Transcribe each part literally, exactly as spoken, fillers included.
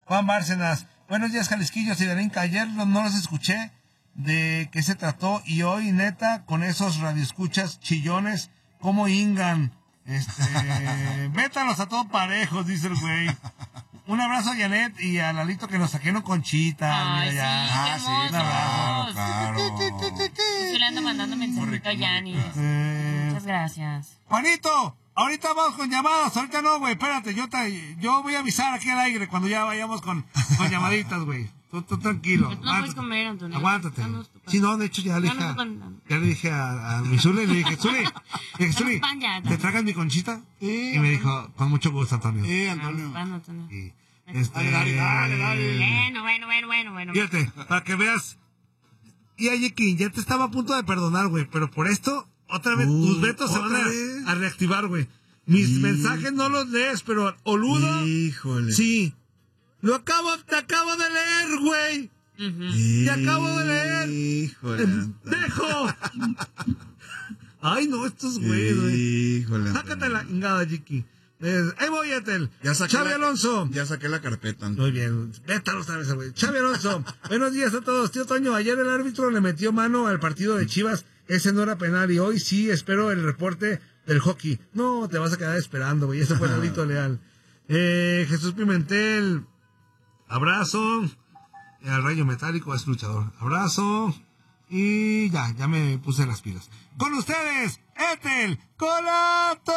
Juan Bárcenas, buenos días, Jalisquillos y Darinka. Ayer no, no los escuché de qué se trató y hoy, neta, con esos radioescuchas chillones, ¿cómo hingan? Este, métalos a todos parejos, dice el güey. Un abrazo a Janet y a Lalito que nos saqueron conchita. Ay, mira, sí, ya. qué Ah, sí, un abrazo. Claro. Yo le ando mandando mensajito a Yanni. Eh, Muchas gracias. Juanito, ahorita vamos con llamadas, ahorita no, güey, espérate, yo te, yo voy a avisar aquí al aire cuando ya vayamos con, con llamaditas, güey. Tú, tú tranquilo. No puedes comer, Antonio. Aguántate. No, no, Sí, no, de hecho ya le No, dije, no, a- no, no. ya le dije a, a mi Zuli, le dije, Zuli, le dije, Zuli, pan ya, ¿te tragas mi conchita? Sí, Y me dijo, con mucho gusto, Antonio. Sí, Antonio. Bueno, Antonio. Y, este, Dale, dale, dale, dale. Bueno, bueno, bueno, bueno, bueno. Fíjate, para que veas. Y Ayeki, ya te estaba a punto de perdonar, güey, pero por esto, otra vez, Uh, tus vetos se van ¿otra a, vez? a reactivar, güey. Mis Sí. mensajes no los lees, pero Oludo, Híjole. sí. Lo acabo, te acabo de leer, güey. Ujú. Te acabo de leer. Híjole. ¡Dejo! Ay, no, estos güeyes, güey. Híjole. Sácate la chingada, Jiki. Eh, ahí voy, Etel. Ya saqué Xavi la- Alonso. Ya saqué la carpeta, Antonio. Muy bien, vétalo otra vez, güey. Xavi Alonso, buenos días a todos. Tío Toño, ayer el árbitro le metió mano al partido de Chivas. Ese no era penal y hoy sí espero el reporte del hockey. No, te vas a quedar esperando, güey. Ese fue Lalito Leal. Eh, Jesús Pimentel, abrazo. Al rayo metálico es luchador. Abrazo. Y ya, ya me puse las pilas. Con ustedes, Etel Colato.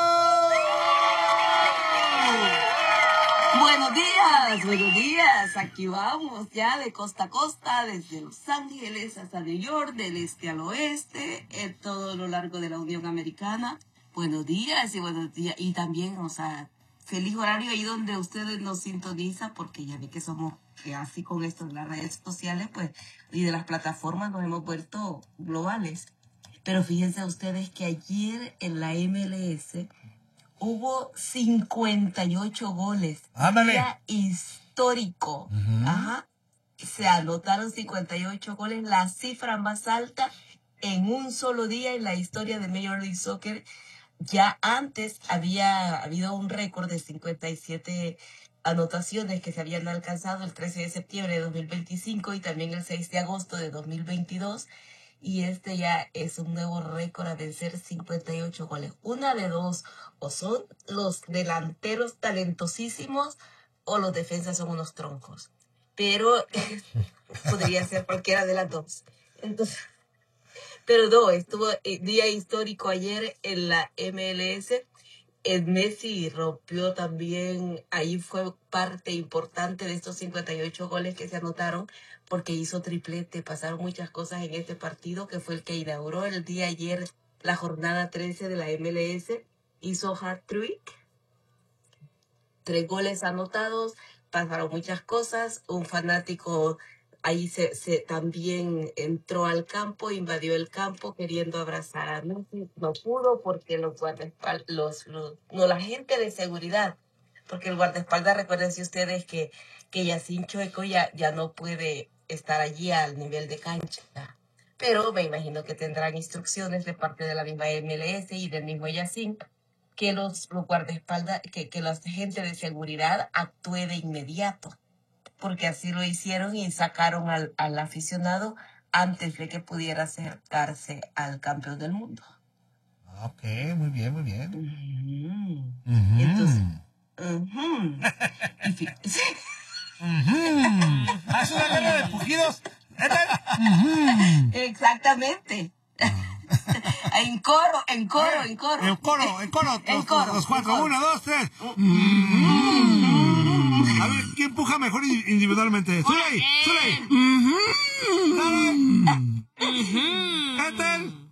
Buenos días, buenos días. Aquí vamos ya de costa a costa, desde Los Ángeles hasta New York, del este al oeste, en todo lo largo de la Unión Americana. Buenos días y buenos días. Y también, o sea, feliz horario ahí donde ustedes nos sintonizan, porque ya vi que somos que así con esto de las redes sociales, pues, y de las plataformas nos hemos vuelto globales. Pero fíjense ustedes que ayer en la M L S hubo cincuenta y ocho goles. Ándale. Día histórico. Ajá. Se anotaron cincuenta y ocho goles, la cifra más alta en un solo día en la historia de Major League Soccer. Ya antes había habido un récord de cincuenta y siete anotaciones que se habían alcanzado el trece de septiembre de dos mil veinticinco y también el seis de agosto de dos mil veintidós. Y este ya es un nuevo récord a vencer, cincuenta y ocho goles. Una de dos, o son los delanteros talentosísimos o los defensas son unos troncos. Pero podría ser cualquiera de las dos. Entonces, pero no, estuvo eh, día histórico ayer en la M L S. El Messi rompió también, ahí fue parte importante de estos cincuenta y ocho goles que se anotaron, porque hizo triplete. Pasaron muchas cosas en este partido, que fue el que inauguró el día ayer la jornada trece de la M L S. Hizo hat-trick, tres goles anotados, pasaron muchas cosas. Un fanático ahí se, se también entró al campo, invadió el campo queriendo abrazar a Messi. No pudo porque los guardaespaldas, los, los, no, la gente de seguridad, porque el guardaespaldas, recuérdense ustedes que, que Yacine Chueco ya, ya no puede estar allí al nivel de cancha. Pero me imagino que tendrán instrucciones de parte de la misma M L S y del mismo Yacine, que los, los guardaespaldas, que, que la gente de seguridad actúe de inmediato, porque así lo hicieron y sacaron al, al aficionado antes de que pudiera acercarse al campeón del mundo. Ok, muy bien, muy bien. Uh-huh. Ujú. Entonces, uh-huh. Y fi- Ujú. Haz una guerra de pujidos. Ujú. Exactamente. En coro, en coro, en coro. En coro, en coro. En los, coro, los cuatro. en coro. Uno, dos, tres. A ver, ¿quién puja mejor individualmente? ¡Zuley! ¡Zuley! ¡Dale! ¡Etel!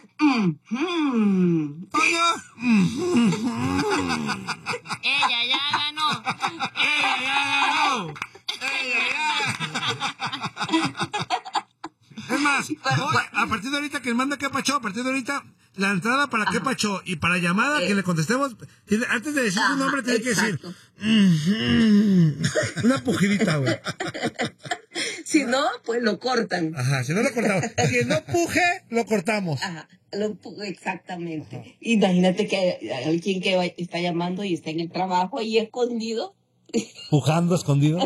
¡Toño! Ella ya ganó. ¡Ella ya ganó! ¡Ella ya! Es más, hoy, a partir de ahorita que manda qué pacho, a partir de ahorita, la entrada para qué pacho y para llamada que le contestemos, tiene- antes de decir su nombre tiene que decir "Ujú". Una pujidita, güey. Si no, pues lo cortan. Ajá, si no lo cortamos. Si no puje, lo cortamos. Ajá, lo, pu- exactamente. Imagínate que hay alguien que va- está llamando y está en el trabajo y escondido. Pujando escondido.